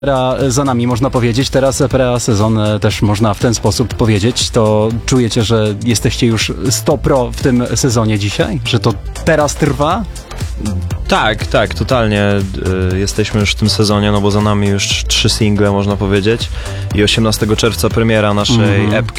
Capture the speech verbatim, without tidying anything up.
Za nami, można powiedzieć. Teraz pre-sezon też można w ten sposób powiedzieć. To czujecie, że jesteście już sto pro w tym sezonie dzisiaj? Że to teraz trwa? Tak, tak, totalnie y, jesteśmy już w tym sezonie, no bo za nami już trzy single, można powiedzieć, i osiemnastego czerwca premiera naszej Mhm. epki